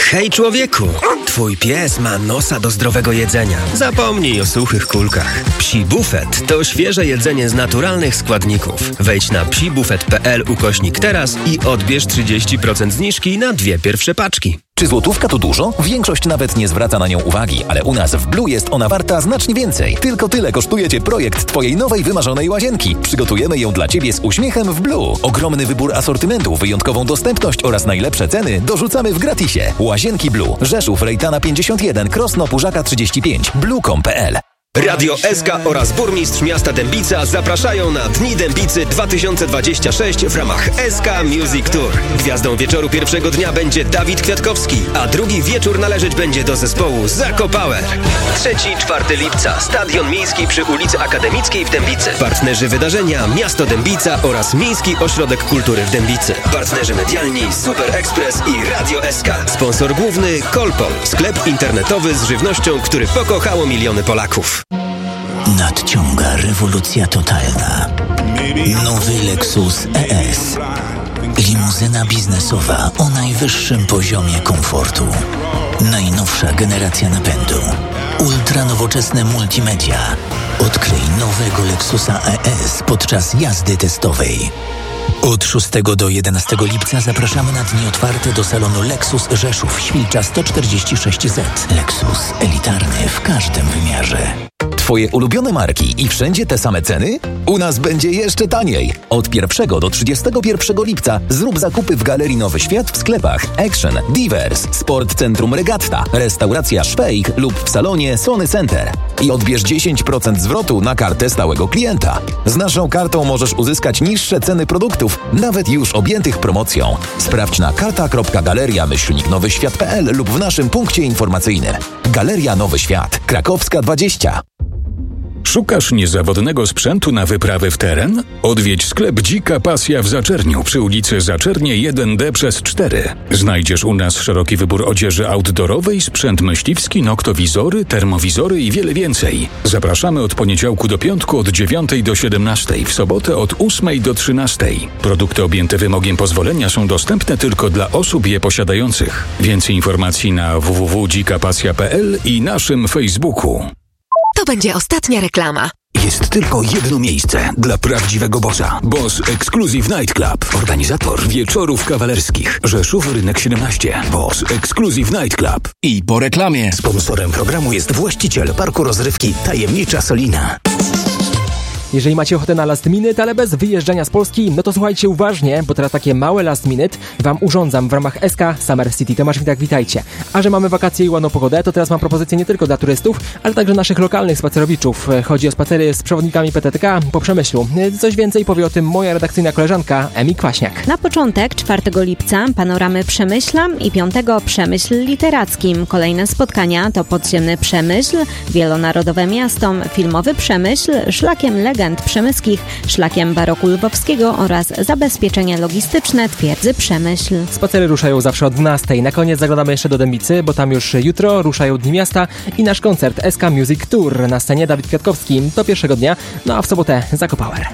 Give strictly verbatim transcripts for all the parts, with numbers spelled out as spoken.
Hej człowieku, twój pies ma nosa do zdrowego jedzenia. Zapomnij o suchych kulkach. Psi Bufet to świeże jedzenie z naturalnych składników. Wejdź na psibufet kropka p l ukośnik teraz i odbierz trzydzieści procent zniżki na dwie pierwsze paczki. Czy złotówka to dużo? Większość nawet nie zwraca na nią uwagi, ale u nas w Blue jest ona warta znacznie więcej. Tylko tyle kosztuje Cię projekt Twojej nowej wymarzonej łazienki. Przygotujemy ją dla Ciebie z uśmiechem w Blue. Ogromny wybór asortymentu, wyjątkową dostępność oraz najlepsze ceny dorzucamy w gratisie. Łazienki Blue. Rzeszów, Rejtana pięćdziesiąt jeden, Krosno, Pużaka trzydzieści pięć, blue kropka com kropka p l. Radio S K oraz burmistrz miasta Dębica zapraszają na Dni Dębicy dwa tysiące dwadzieścia sześć w ramach S K Music Tour. Gwiazdą wieczoru pierwszego dnia będzie Dawid Kwiatkowski, a drugi wieczór należeć będzie do zespołu Zako Power. trzeciego do czwartego lipca, Stadion Miejski przy ulicy Akademickiej w Dębicy. Partnerzy wydarzenia Miasto Dębica oraz Miejski Ośrodek Kultury w Dębicy. Partnerzy medialni Super Express i Radio S K. Sponsor główny Kolpol, sklep internetowy z żywnością, który pokochało miliony Polaków. Nadciąga rewolucja totalna. Nowy Lexus E S. Limuzyna biznesowa o najwyższym poziomie komfortu. Najnowsza generacja napędu. Ultra nowoczesne multimedia. Odkryj nowego Lexusa E S podczas jazdy testowej. Od szóstego do jedenastego lipca zapraszamy na dni otwarte do salonu Lexus Rzeszów, Świlcza sto czterdzieści sześć Z. Lexus elitarny w każdym wymiarze. Twoje ulubione marki i wszędzie te same ceny? U nas będzie jeszcze taniej. Od pierwszego do trzydziestego pierwszego lipca zrób zakupy w Galerii Nowy Świat w sklepach Action, Divers, Sport Centrum Regatta, Restauracja Szwejk lub w salonie Sony Center. I odbierz dziesięć procent zwrotu na kartę stałego klienta. Z naszą kartą możesz uzyskać niższe ceny produktów, nawet już objętych promocją. Sprawdź na karta kropka galeria myślnik nowy świat kropka p l lub w naszym punkcie informacyjnym. Galeria Nowy Świat, Krakowska dwadzieścia. Szukasz niezawodnego sprzętu na wyprawy w teren? Odwiedź sklep Dzika Pasja w Zaczerniu przy ulicy Zaczernie jeden D przez cztery. Znajdziesz u nas szeroki wybór odzieży outdoorowej, sprzęt myśliwski, noktowizory, termowizory i wiele więcej. Zapraszamy od poniedziałku do piątku od dziewiątej do siedemnastej, w sobotę od ósmej do trzynastej. Produkty objęte wymogiem pozwolenia są dostępne tylko dla osób je posiadających. Więcej informacji na w w w kropka dzika pasja kropka p l i naszym Facebooku. To będzie ostatnia reklama. Jest tylko jedno miejsce dla prawdziwego bossa. Boss Exclusive Night Club. Organizator wieczorów kawalerskich. Rzeszów, Rynek siedemnaście. Boss Exclusive Night Club. I po reklamie. Sponsorem programu jest właściciel parku rozrywki Tajemnicza Solina. Jeżeli macie ochotę na last minute, ale bez wyjeżdżania z Polski, no to słuchajcie uważnie, bo teraz takie małe last minute wam urządzam w ramach S K Summer City. Tomasz Witak, witajcie. A że mamy wakacje i ładną pogodę, to teraz mam propozycję nie tylko dla turystów, ale także naszych lokalnych spacerowiczów. Chodzi o spacery z przewodnikami P T T K po Przemyślu. Coś więcej powie o tym moja redakcyjna koleżanka Emi Kwaśniak. Na początek czwartego lipca panoramy Przemyśla i piątego Przemyśl Literackim. Kolejne spotkania to Podziemny Przemyśl, Wielonarodowe Miasto, Filmowy Przemyśl, Szlakiem Legend Przemyskich, Szlakiem Baroku Lwowskiego oraz Zabezpieczenie Logistyczne Twierdzy Przemyśl. Spacery ruszają zawsze o dwunastej. Na koniec zaglądamy jeszcze do Dębicy, bo tam już jutro ruszają Dni Miasta i nasz koncert S K Music Tour. Na scenie Dawid Kwiatkowski do pierwszego dnia, no a w sobotę Zako Power.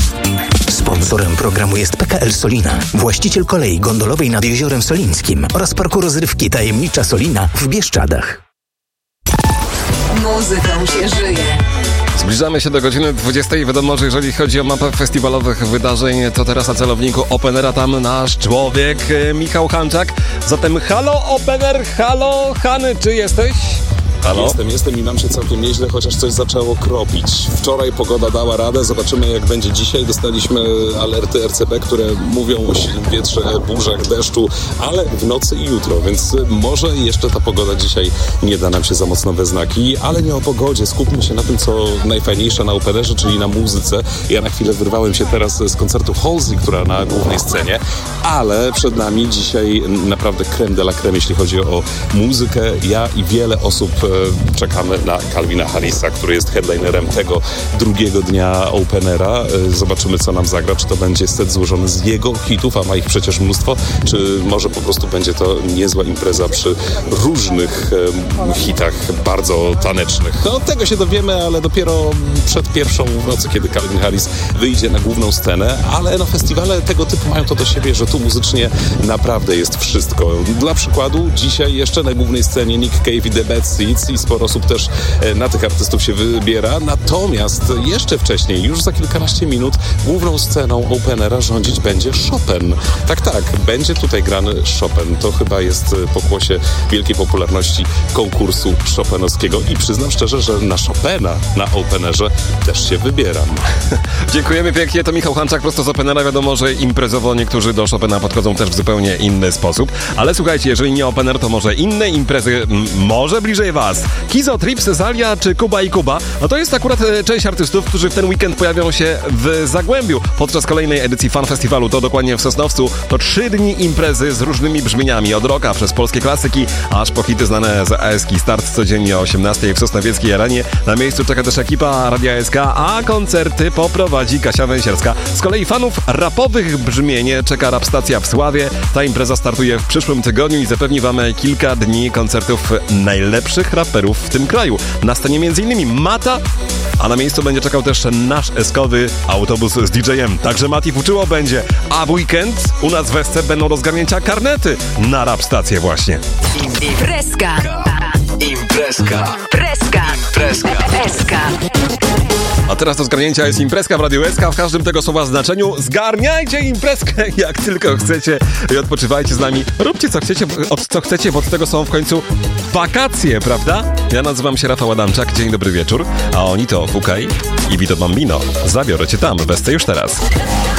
Sponsorem programu jest P K L Solina, właściciel kolei gondolowej nad Jeziorem Solińskim oraz parku rozrywki Tajemnicza Solina w Bieszczadach. Muzyką się żyje. Zbliżamy się do godziny dwudziestej. Wiadomo, że jeżeli chodzi o mapę festiwalowych wydarzeń, to teraz na celowniku Openera tam nasz człowiek Michał Hanczak. Zatem halo Opener, halo Hany, czy jesteś? Halo? Jestem, jestem i nam się całkiem nieźle, chociaż coś zaczęło kropić. Wczoraj pogoda dała radę, zobaczymy jak będzie dzisiaj. Dostaliśmy alerty R C B, które mówią o silnym wietrze, burzach, deszczu, ale w nocy i jutro, więc może jeszcze ta pogoda dzisiaj nie da nam się za mocno we znaki, ale nie o pogodzie. Skupmy się na tym, co najfajniejsze na Openerze, czyli na muzyce. Ja na chwilę wyrwałem się teraz z koncertu Halsey, która na głównej scenie, ale przed nami dzisiaj naprawdę creme de la creme, jeśli chodzi o muzykę. Ja i wiele osób czekamy na Calvina Harrisa, który jest headlinerem tego drugiego dnia Openera. Zobaczymy, co nam zagra. Czy to będzie set złożony z jego hitów, a ma ich przecież mnóstwo, czy może po prostu będzie to niezła impreza przy różnych e, hitach bardzo tanecznych. No tego się dowiemy, ale dopiero przed pierwszą w nocy, kiedy Calvin Harris wyjdzie na główną scenę, ale no festiwale tego typu mają to do siebie, że tu muzycznie naprawdę jest wszystko. Dla przykładu dzisiaj jeszcze na głównej scenie Nick Cave i The Bad Seeds i sporo osób też e, na tych artystów się wybiera, natomiast jeszcze wcześniej, już za kilkanaście minut, główną sceną Openera rządzić będzie Chopin. Tak, tak, będzie tutaj grany Chopin. To chyba jest pokłosie wielkiej popularności konkursu chopinowskiego i przyznam szczerze, że na Chopina na Openerze też się wybieram. Dziękujemy pięknie, to Michał Hanczak prosto z Openera. Wiadomo, że imprezowo niektórzy do Chopina podchodzą też w zupełnie inny sposób, ale słuchajcie, jeżeli nie Opener, to może inne imprezy, m- może bliżej was. Kizo, Trips, Zalia czy Kuba i Kuba, no to jest akurat e, część artystów, którzy w ten weekend pojawią się w Zagłębiu podczas kolejnej edycji Fan Festiwalu, to dokładnie w Sosnowcu. To trzy dni imprezy z różnymi brzmieniami, od rocka przez polskie klasyki, aż po hity znane z A S K. Start codziennie o osiemnastej w Sosnowieckiej Arenie. Na miejscu czeka też ekipa Radia A S K, a koncerty poprowadzi Kasia Węsierska. Z kolei fanów rapowych brzmień czeka Rap Stacja w Sławie. Ta impreza startuje w przyszłym tygodniu i zapewni wam kilka dni koncertów najlepszych raperów w tym kraju. Na scenie między innymi Mata, a na miejscu będzie czekał też nasz eskowy autobus z D J-em. Także Mati Fuczyło będzie, a w weekend u nas w S C będą rozgarnięcia karnety na Rap Stację właśnie. Imprezka. Imprezka. Imprezka. Imprezka. Eska. A teraz do zgarnięcia jest imprezka w Radiu S K w każdym tego słowa znaczeniu. Zgarniajcie imprezkę jak tylko chcecie i odpoczywajcie z nami. Róbcie co chcecie, od co chcecie, bo od tego są w końcu wakacje, prawda? Ja nazywam się Rafał Adamczak, dzień dobry wieczór, a oni to Fukaj i Vito Bambino. Zabiorę cię tam, w S C już teraz.